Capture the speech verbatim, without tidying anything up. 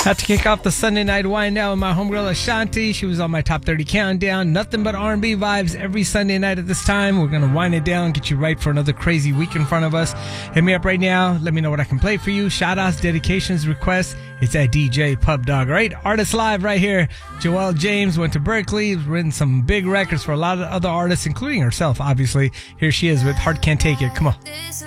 Had to kick off the Sunday night wind down with my homegirl Ashanti. She was on my top thirty countdown. Nothing but R and B vibes every Sunday night at this time. We're going to wind it down, get you right for another crazy week in front of us. Hit me up right now. Let me know what I can play for you. Shout outs, dedications, requests. It's at D J Pub Dog. All right, Artists Live right here. Joelle James went to Berkeley, written some big records for a lot of other artists, including herself, obviously. Here she is with Heart Can't Take It. Come on.